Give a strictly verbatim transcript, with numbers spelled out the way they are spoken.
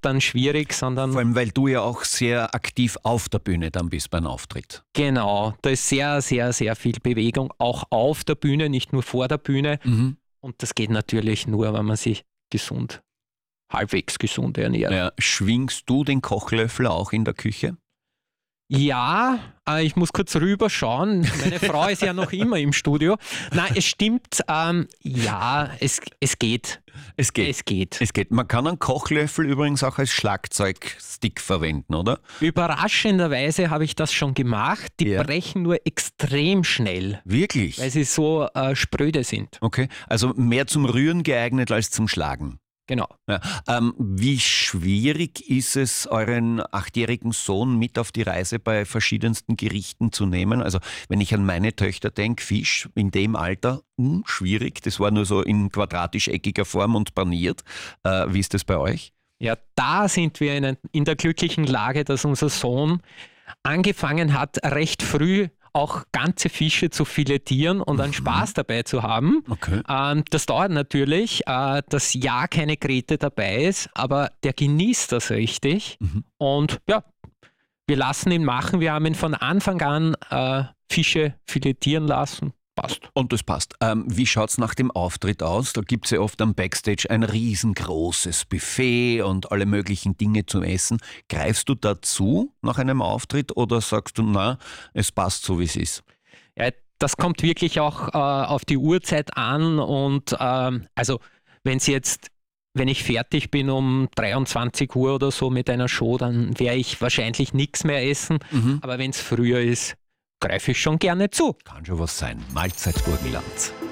dann schwierig, sondern... Vor allem, weil du ja auch sehr aktiv auf der Bühne dann bist beim Auftritt. Genau, da ist sehr, sehr, sehr viel Bewegung, auch auf der Bühne, nicht nur vor der Bühne. Mhm. Und das geht natürlich nur, wenn man sich gesund, halbwegs gesund ernährt. Ja, schwingst du den Kochlöffel auch in der Küche? Ja, äh, ich muss kurz rüberschauen. Meine Frau ist ja noch immer im Studio. Nein, es stimmt. Ähm, ja, es, es geht. Es geht. Es geht. Es geht. Man kann einen Kochlöffel übrigens auch als Schlagzeugstick verwenden, oder? Überraschenderweise habe ich das schon gemacht. Die Ja. brechen nur extrem schnell, Wirklich? weil sie so äh, spröde sind. Okay, also mehr zum Rühren geeignet als zum Schlagen. Genau. Ja. Ähm, wie schwierig ist es, euren achtjährigen Sohn mit auf die Reise bei verschiedensten Gerichten zu nehmen? Also wenn ich an meine Töchter denke, Fisch in dem Alter, hm, schwierig. Das war nur so in quadratisch-eckiger Form und paniert. Äh, wie ist das bei euch? Ja, da sind wir in, in der glücklichen Lage, dass unser Sohn angefangen hat, recht früh auch ganze Fische zu filetieren und einen Spaß dabei zu haben. Okay. Ähm, das dauert natürlich, äh, dass ja keine Grete dabei ist, aber der genießt das richtig. Mhm. Und ja, wir lassen ihn machen. Wir haben ihn von Anfang an äh, Fische filetieren lassen. Passt. Und das passt. Ähm, wie schaut es nach dem Auftritt aus? Da gibt es ja oft am Backstage ein riesengroßes Buffet und alle möglichen Dinge zum Essen. Greifst du dazu nach einem Auftritt oder sagst du, na, es passt so, wie es ist? Ja, das kommt wirklich auch äh, auf die Uhrzeit an und ähm, also wenn es jetzt, wenn ich fertig bin um dreiundzwanzig Uhr oder so mit einer Show, dann werde ich wahrscheinlich nichts mehr essen, Mhm. aber wenn es früher ist, greife ich schon gerne zu. Kann schon was sein. Mahlzeit Burgenland.